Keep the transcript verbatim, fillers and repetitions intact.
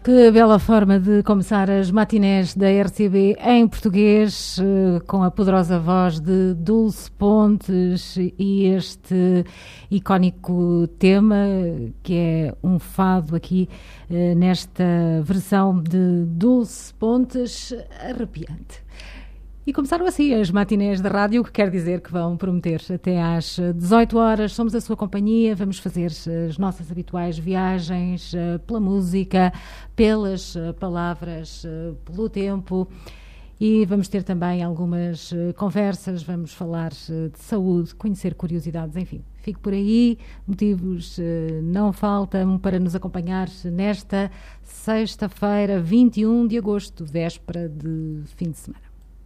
Que bela forma de começar as matinés da R T B em português, com a poderosa voz de Dulce Pontes e este icónico tema, que é um fado aqui nesta versão de Dulce Pontes, arrepiante. E começaram assim as matinés da rádio, o que quer dizer que vão prometer até às dezoito horas. Somos a sua companhia, vamos fazer as nossas habituais viagens pela música, pelas palavras, pelo tempo. E vamos ter também algumas conversas, vamos falar de saúde, conhecer curiosidades, enfim. Fique por aí, motivos não faltam para nos acompanhar nesta sexta-feira, vinte e um de agosto, véspera de fim de semana.